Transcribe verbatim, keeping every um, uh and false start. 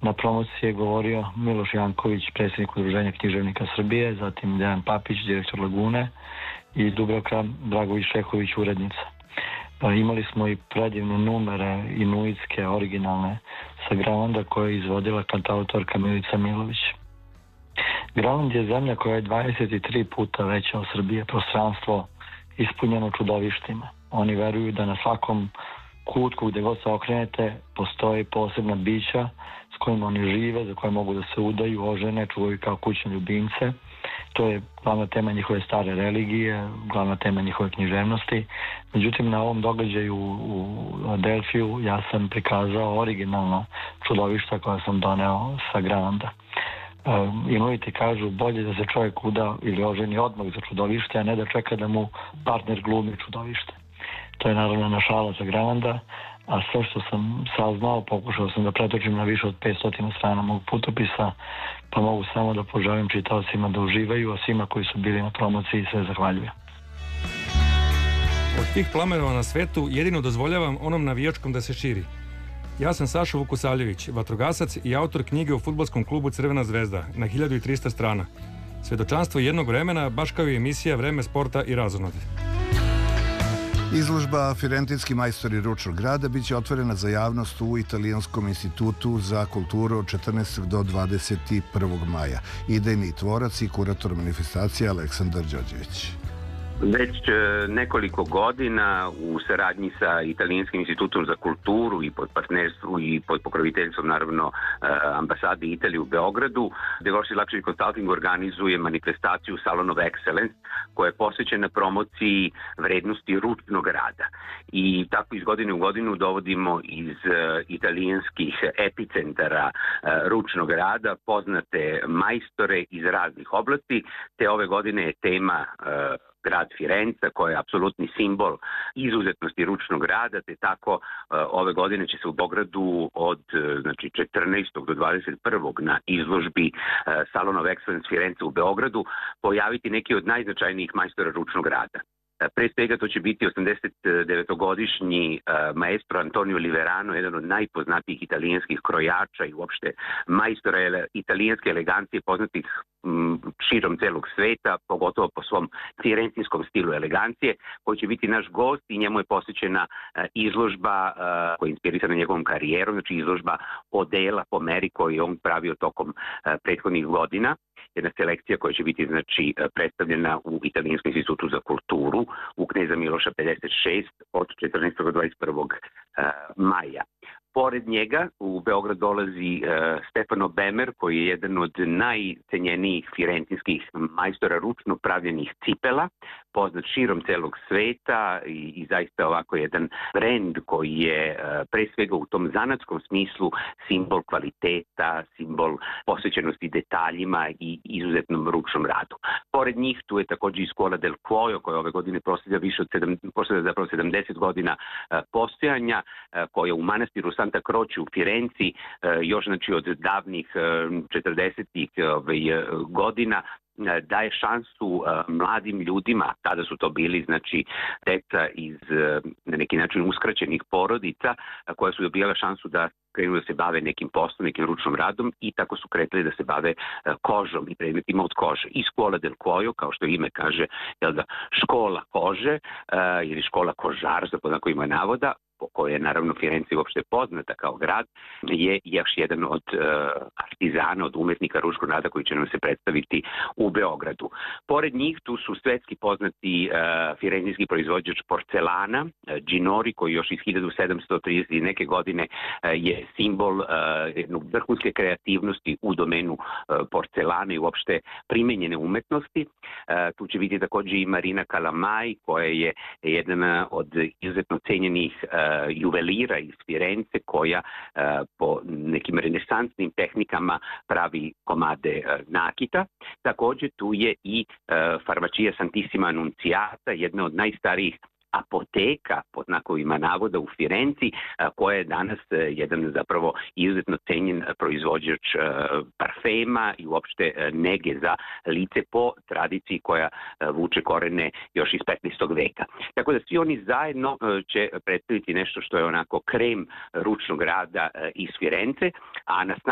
Na promociji je govorio Miloš Janković, predsjednik Udruženja književnika Srbije, zatim Dejan Papić, direktor Lagune i Dubravka Dragović-Šehović, urednica. Pa imali smo i predivne numere inuitske, originalne sa Grenlanda koje je izvodila kantautorka Milica Milović. Grenland je zemlja koja je dvadeset tri puta veća od Srbije, prostranstvo ispunjeno čudovištima. Oni veruju da na svakom kutku gde god se okrenete postoji posebna bića s kojima oni žive, za koje mogu da se udaju, ožene, čuvaju kao kućne ljubimce. To je glavna tema njihove stare religije, glavna tema njihove književnosti. Međutim, na ovom događaju u Delfiju ja sam prikazao originalno čudovišta koja sam doneo sa Grenlanda. Um, Inuiti kažu bolje da se čovjek uda ili oženi odmah za čudovište, a ne da čeka da mu partner glumi čudovište. To je naravno na šala za Grenlanda, a sve što sam saznao pokušao sam da pretočim na više od petsto strana mog putopisa, pa mogu samo da poželim čitaocima da uživaju, a svima koji su bili na promociji sve zahvaljujem. Od tih plamenova na svetu jedino dozvoljavam onom navijačkom da se širi. Ja sam Saša Vukusavljević, vatrogasac i autor knjige o fudbalskom klubu Crvena zvezda na hiljadu trista strana. Svedočanstvo jednog vremena, baš kao i emisija Vreme sporta i razonode. Izložba Firentinski majstori ručnog rada biće otvorena za javnost u Italijanskom institutu za kulturu od četrnaestog do dvadeset prvog maja. Idejni tvorac i kurator manifestacije Aleksandar Đorđević. Već nekoliko godina u saradnji sa Italijanskim institutom za kulturu i pod partnerstvu i pod pokroviteljstvom naravno ambasade Italije u Beogradu, Delorsy Luxury Consulting organizuje manifestaciju Salon of Excellence koja je posvećena promociji vrednosti ručnog rada. I tako iz godine u godinu dovodimo iz italijanskih epicentara ručnog rada poznate majstore iz raznih oblasti, te ove godine je tema grad Firenca, koji je apsolutni simbol izuzetnosti ručnog rada, te tako uh, ove godine će se u Beogradu od znači, četrnaestog do dvadeset prvog na izložbi uh, Salon of Excellence Firenca u Beogradu pojaviti neki od najznačajnijih majstora ručnog rada. Pre svega to će biti osamdeset devetogodišnji uh, maestro Antonio Liverano, jedan od najpoznatijih italijanskih krojača i uopšte majstora ele, italijanske elegancije poznatih m, širom celog sveta, pogotovo po svom firentinskom stilu elegancije, koji će biti naš gost i njemu je posvećena uh, izložba uh, koja je inspirisana njegovom karijerom, znači izložba odela po meri koju je on pravio tokom uh, prethodnih godina. Jedna selekcija koja će biti znači predstavljena u Italijanskom institutu za kulturu u Kneza Miloša pedeset šest od četrnaestog do dvadeset prvog maja. Pored njega u Beograd dolazi uh, Stefano Bemer, koji je jedan od najcenjenijih firentinskih majstora ručno pravljenih cipela, poznat širom celog sveta i, i zaista ovako jedan brend koji je uh, pre svega u tom zanatskom smislu simbol kvaliteta, simbol posvećenosti detaljima i izuzetnom ručnom radu. Pored njih tu je također i Scuola del Cuoio, koja ove godine proslavlja više od sedam, zapravo sedamdeset godina uh, postojanja, uh, koja u manastiru Santa Croce u Firenci još znači od davnih četrdesetih godina daje šansu mladim ljudima, tada su to bili znači deca iz na neki način uskraćenih porodica koja su dobijala šansu da krenu da se bave nekim poslom, nekim ručnom radom i tako su kretali da se bave kožom i predmetima od kože. I Scuola del Cuoio, kao što ime kaže, jel da, škola kože ili škola kožarstva, po znako ima navoda, po kojoj je naravno Firenze uopšte poznata kao grad, je još jedan od uh, artizana, od umetnika ručnog rada koji će nam se predstaviti u Beogradu. Pored njih tu su svetski poznati uh, firenzijski proizvođač porcelana, uh, Ginori, koji još iz hiljadu sedamsto trideset neke godine uh, je simbol uh, jednog vrhunske kreativnosti u domenu uh, porcelana i uopšte primenjene umetnosti. Uh, tu će biti također i Marina Calamai, koja je jedna od izuzetno cenjenih uh, juvelira iz Firence, koja uh, po nekim renesansnim tehnikama pravi komade uh, nakita. Također tu je i uh, Farmacia Santissima Annunziata, jedna od najstarijih apoteka pod znakovima navoda u Firenci, koja je danas jedan zapravo izuzetno cenjen proizvođač parfema i uopšte nege za lice po tradiciji koja vuče korene još iz petnaestog veka. Tako da svi oni zajedno će predstaviti nešto što je onako krem ručnog rada iz Firence, a na